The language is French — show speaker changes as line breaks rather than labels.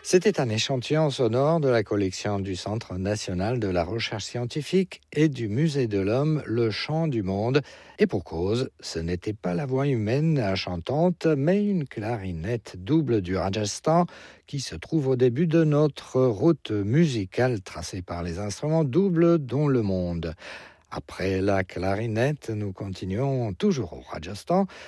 C'était un échantillon sonore de la collection du Centre national de la recherche scientifique et du Musée de l'Homme, Le Chant du Monde. Et pour cause, ce n'était pas la voix humaine chantante, mais une clarinette double du Rajasthan qui se trouve au début de notre route musicale tracée par les instruments doubles dont le monde. Après la clarinette, nous continuons toujours au Rajasthan